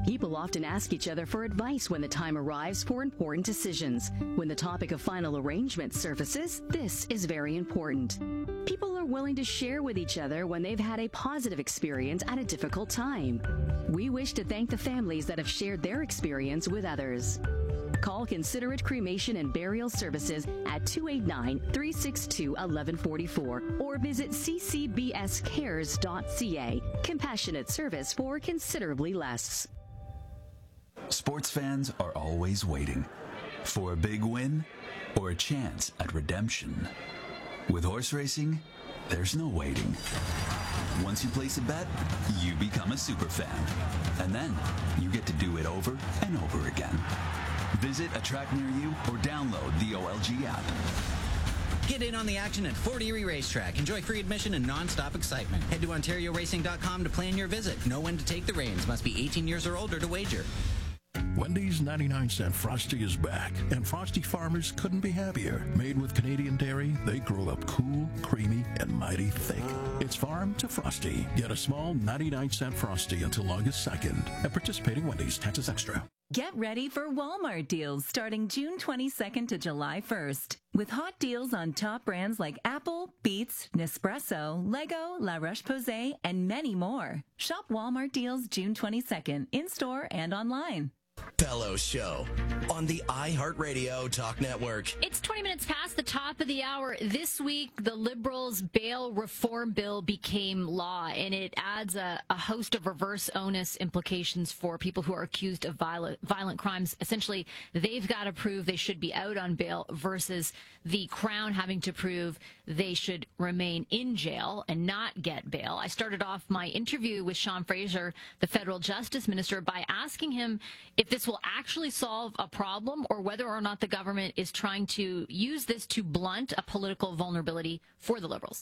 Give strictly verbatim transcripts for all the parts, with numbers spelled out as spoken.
People often ask each other for advice when the time arrives for important decisions. When the topic of final arrangement surfaces, this is very important. People are willing to share with each other when they've had a positive experience at a difficult time. We wish to thank the families that have shared their experience with others. Call Considerate Cremation and Burial Services at two eight nine, three six two, one one four four or visit c c b s cares dot c a. Compassionate service for considerably less. Sports fans are always waiting for a big win or a chance at redemption. With horse racing, there's no waiting. Once you place a bet, you become a super fan. And then you get to do it over and over again. Visit a track near you or download the O L G app. Get in on the action at Fort Erie Racetrack. Enjoy free admission and non-stop excitement. Head to ontario racing dot com to plan your visit. Know when to take the reins. Must be eighteen years or older to wager. Wendy's ninety-nine cent Frosty is back, and Frosty farmers couldn't be happier. Made with Canadian dairy, they grow up cool, creamy, and mighty thick. It's farm to Frosty. Get a small ninety-nine cent Frosty until August second at participating Wendy's, Texas Extra. Get ready for Walmart deals starting June twenty-second to July first. With hot deals on top brands like Apple, Beats, Nespresso, Lego, La Roche-Posay, and many more. Shop Walmart deals June twenty-second, in-store and online. Bello Show on the iHeartRadio Talk Network. It's twenty minutes past the top of the hour. This week, the Liberals' bail reform bill became law, and it adds a, a host of reverse onus implications for people who are accused of violent, violent crimes. Essentially, they've got to prove they should be out on bail versus the Crown having to prove they should remain in jail and not get bail. I started off my interview with Sean Fraser, the federal justice minister, by asking him if this will actually solve a problem or whether or not the government is trying to use this to blunt a political vulnerability for the Liberals.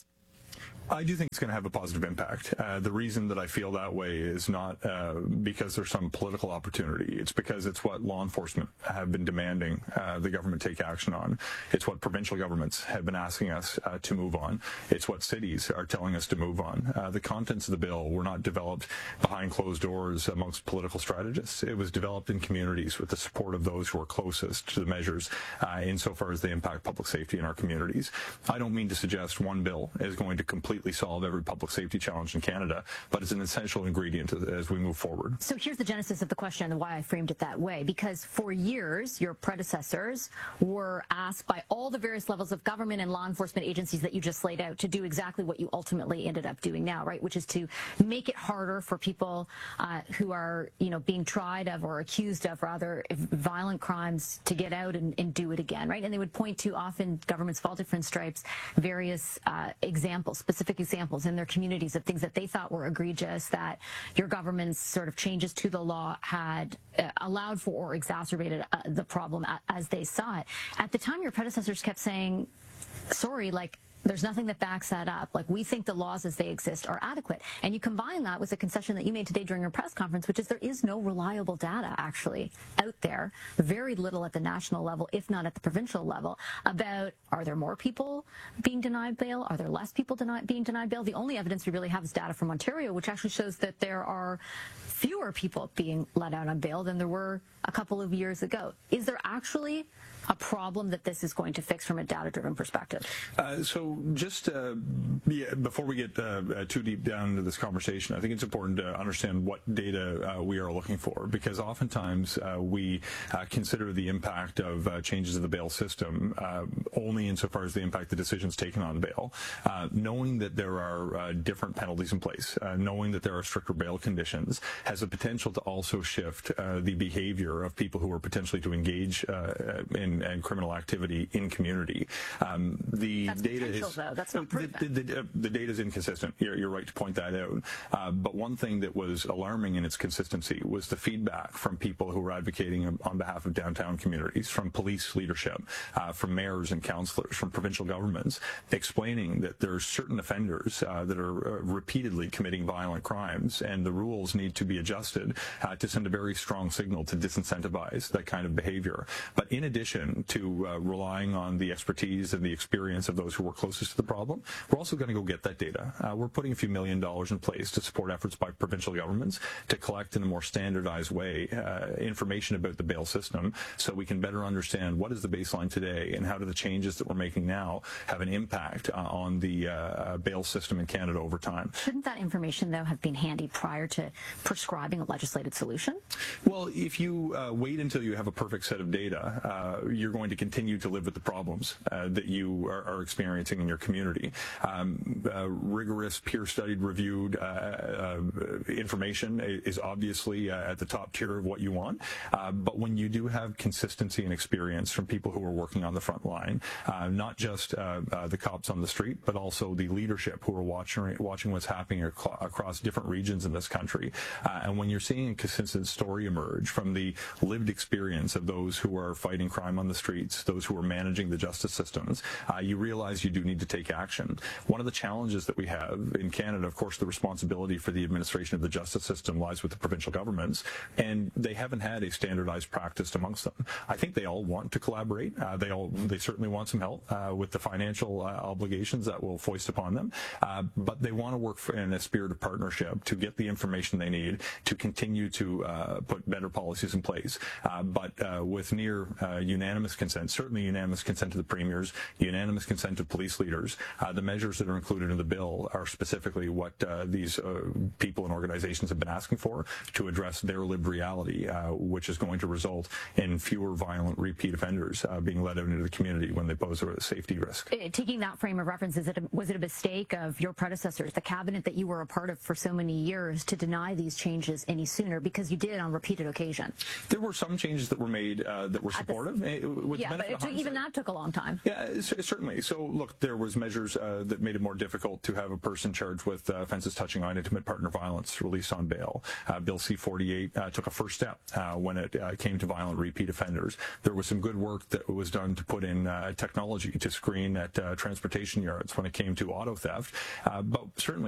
I do think it's going to have a positive impact. Uh, the reason that I feel that way is not uh, because there's some political opportunity. It's because it's what law enforcement have been demanding uh, the government take action on. It's what provincial governments have been asking us uh, to move on. It's what cities are telling us to move on. Uh, the contents of the bill were not developed behind closed doors amongst political strategists. It was developed in communities with the support of those who are closest to the measures uh, insofar as they impact public safety in our communities. I don't mean to suggest one bill is going to completely solve every public safety challenge in Canada, but it's an essential ingredient as we move forward. So here's the genesis of the question and why I framed it that way, because for years your predecessors were asked by all the various levels of government and law enforcement agencies that you just laid out to do exactly what you ultimately ended up doing now, right, which is to make it harder for people uh, who are, you know, being tried of or accused of rather violent crimes to get out and, and do it again, right? And they would point to often governments of all different stripes, various uh, examples, specific examples in their communities of things that they thought were egregious, that your government's sort of changes to the law had uh, allowed for or exacerbated uh, the problem as they saw it. At the time, your predecessors kept saying, sorry, like, there's nothing that backs that up. Like, we think the laws as they exist are adequate. And you combine that with a concession that you made today during your press conference, which is there is no reliable data actually out there, very little at the national level, if not at the provincial level, about are there more people being denied bail? Are there less people denied, being denied bail? The only evidence we really have is data from Ontario, which actually shows that there are fewer people being let out on bail than there were a couple of years ago. Is there actually a problem that this is going to fix from a data-driven perspective? Uh, so just uh, yeah, before we get uh, too deep down into this conversation, I think it's important to understand what data uh, we are looking for, because oftentimes uh, we uh, consider the impact of uh, changes of the bail system uh, only insofar as they impact the decisions taken on bail, uh, knowing that there are uh, different penalties in place, uh, knowing that there are stricter bail conditions, has the potential to also shift uh, the behavior of people who are potentially to engage uh, in and criminal activity in community. Um, the That's data is though. That's not proven. The, the, the, the data is inconsistent. You're, you're right to point that out. Uh, but one thing that was alarming in its consistency was the feedback from people who were advocating on behalf of downtown communities, from police leadership, uh, from mayors and councillors, from provincial governments, explaining that there are certain offenders uh, that are uh, repeatedly committing violent crimes, and the rules need to be be adjusted uh, to send a very strong signal to disincentivize that kind of behavior. But in addition to uh, relying on the expertise and the experience of those who were closest to the problem, we're also going to go get that data. Uh, we're putting a few million dollars in place to support efforts by provincial governments to collect in a more standardized way uh, information about the bail system, so we can better understand what is the baseline today and how do the changes that we're making now have an impact uh, on the uh, bail system in Canada over time. Shouldn't that information, though, have been handy prior to prescribing a legislated solution? Well, if you uh, wait until you have a perfect set of data, uh, you're going to continue to live with the problems uh, that you are, are experiencing in your community. Um, uh, rigorous, peer-studied, reviewed uh, uh, information is obviously uh, at the top tier of what you want, uh, but when you do have consistency and experience from people who are working on the front line, uh, not just uh, uh, the cops on the street, but also the leadership who are watching watching what's happening ac across different regions in this country, uh, and when you're seeing a consistent story emerge from the lived experience of those who are fighting crime on the streets, those who are managing the justice systems, uh, you realize you do need to take action. One of the challenges that we have in Canada, of course, the responsibility for the administration of the justice system lies with the provincial governments, and they haven't had a standardized practice amongst them. I think they all want to collaborate. Uh, they all, they certainly want some help uh, with the financial uh, obligations that will foist upon them, uh, but they want to work for, in a spirit of partnership to get the information they need to continue to uh, put better policies in place. Uh, but uh, with near uh, unanimous consent, certainly unanimous consent to the premiers, unanimous consent to police leaders, uh, the measures that are included in the bill are specifically what uh, these uh, people and organizations have been asking for to address their lived reality, uh, which is going to result in fewer violent repeat offenders uh, being let out into the community when they pose a safety risk. Taking that frame of reference, is it a, was it a mistake of your predecessors, the cabinet that you were a part of for so many years, to deny these changes any sooner, because you did on repeated occasion? There were some changes that were made uh, that were supportive. The, with yeah, but it took, even that took a long time. Yeah, certainly. So, look, there was measures uh, that made it more difficult to have a person charged with uh, offences touching on intimate partner violence released on bail. Uh, Bill C forty-eight uh, took a first step uh, when it uh, came to violent repeat offenders. There was some good work that was done to put in uh, technology to screen at uh, transportation yards when it came to auto theft, uh, but certainly